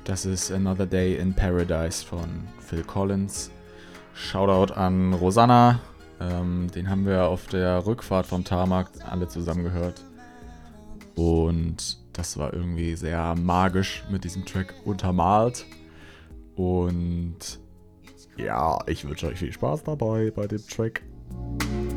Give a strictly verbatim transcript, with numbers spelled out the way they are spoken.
Das ist Another Day in Paradise von Phil Collins. Shoutout an Rosanna. Ähm, den haben wir auf der Rückfahrt vom Tarmac alle zusammen gehört. Und das war irgendwie sehr magisch mit diesem Track untermalt. Und ja, ich wünsche euch viel Spaß dabei bei dem Track.